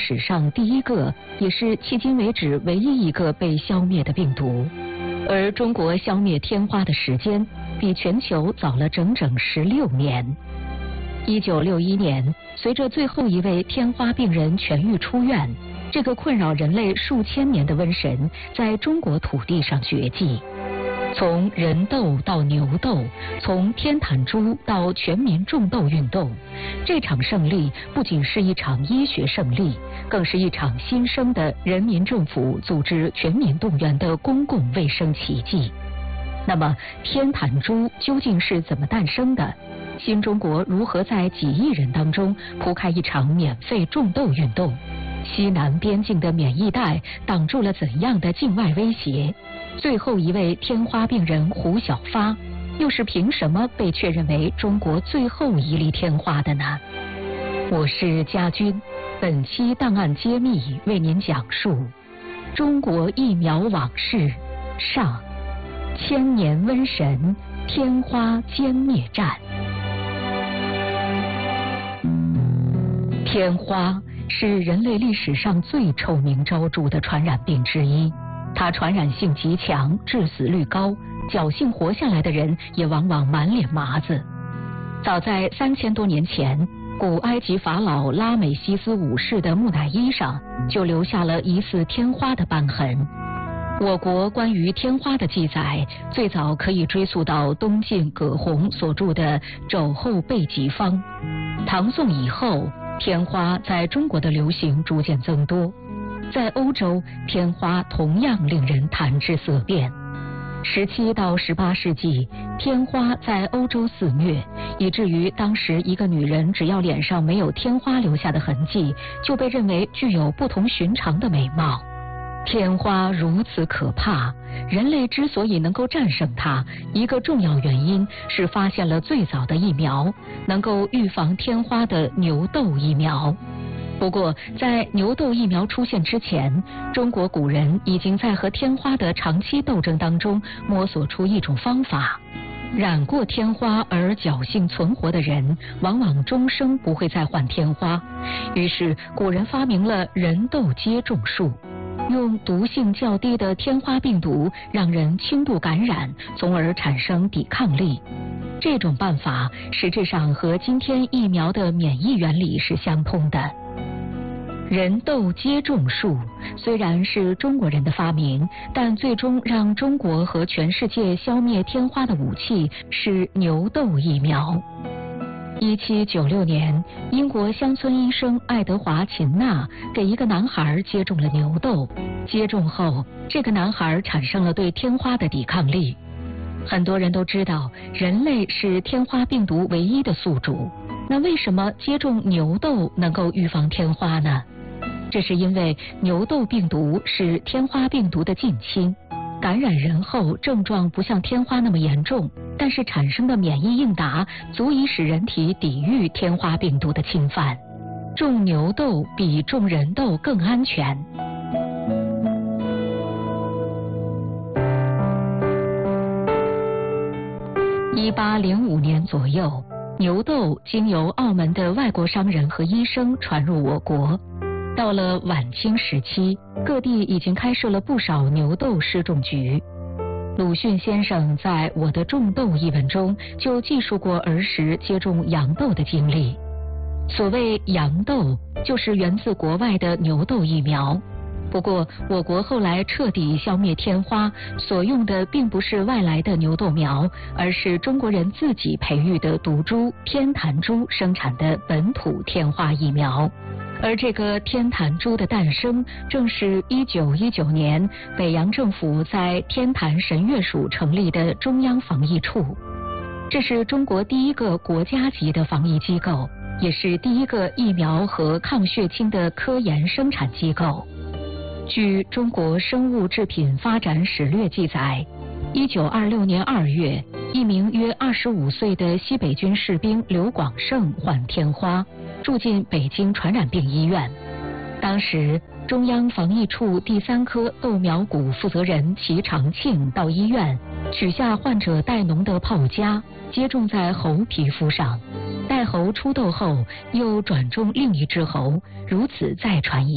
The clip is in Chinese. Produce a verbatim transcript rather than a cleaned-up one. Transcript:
史上第一个，也是迄今为止唯一一个被消灭的病毒。而中国消灭天花的时间比全球早了整整十六年。一九六一年，随着最后一位天花病人痊愈出院，这个困扰人类数千年的瘟神在中国土地上绝迹。从人斗到牛斗，从天坛猪到全民种斗运动，这场胜利不仅是一场医学胜利，更是一场新生的人民政府组织全民动员的公共卫生奇迹。那么，天坛猪究竟是怎么诞生的？新中国如何在几亿人当中铺开一场免费种斗运动？西南边境的免疫带挡住了怎样的境外威胁？最后一位天花病人胡小发，又是凭什么被确认为中国最后一例天花的呢？我是家军，本期档案揭秘为您讲述中国疫苗往事上，千年瘟神天花歼灭战。天花是人类历史上最臭名昭著的传染病之一，它传染性极强，致死率高，侥幸活下来的人也往往满脸麻子。早在三千多年前，古埃及法老拉美西斯五世的木乃伊上就留下了疑似天花的斑痕。我国关于天花的记载最早可以追溯到东晋葛洪所著的《肘后备急方》。唐宋以后，天花在中国的流行逐渐增多，在欧洲，天花同样令人谈之色变。十七到十八世纪，天花在欧洲肆虐，以至于当时一个女人只要脸上没有天花留下的痕迹，就被认为具有不同寻常的美貌。天花如此可怕，人类之所以能够战胜它，一个重要原因是发现了最早的疫苗，能够预防天花的牛痘疫苗。不过，在牛痘疫苗出现之前，中国古人已经在和天花的长期斗争当中摸索出一种方法。染过天花而侥幸存活的人，往往终生不会再患天花。于是，古人发明了人痘接种术，用毒性较低的天花病毒让人轻度感染，从而产生抵抗力。这种办法实质上和今天疫苗的免疫原理是相通的。人痘接种术虽然是中国人的发明，但最终让中国和全世界消灭天花的武器是牛痘疫苗。一七九六年，英国乡村医生爱德华·秦纳给一个男孩接种了牛痘，接种后，这个男孩产生了对天花的抵抗力。很多人都知道，人类是天花病毒唯一的宿主，那为什么接种牛痘能够预防天花呢？这是因为牛痘病毒是天花病毒的近亲，感染人后症状不像天花那么严重，但是产生的免疫应答足以使人体抵御天花病毒的侵犯。种牛痘比种人痘更安全。一八零五年左右，牛痘经由澳门的外国商人和医生传入我国。到了晚清时期，各地已经开设了不少牛痘试种局。鲁迅先生在《我的种痘》一文中就记述过儿时接种羊痘的经历。所谓羊痘，就是源自国外的牛痘疫苗。不过，我国后来彻底消灭天花，所用的并不是外来的牛痘苗，而是中国人自己培育的毒株天坛猪生产的本土天花疫苗。而这个天坛猪的诞生，正是一九一九年北洋政府在天坛神乐署成立的中央防疫处。这是中国第一个国家级的防疫机构，也是第一个疫苗和抗血清的科研生产机构。据中国生物制品发展史略记载，一九二六年二月，一名约二十五岁的西北军士兵刘广胜患天花，住进北京传染病医院。当时，中央防疫处第三科豆苗股负责人齐长庆到医院取下患者带脓的泡痂，接种在猴皮肤上。待猴出痘后，又转种另一只猴，如此再传一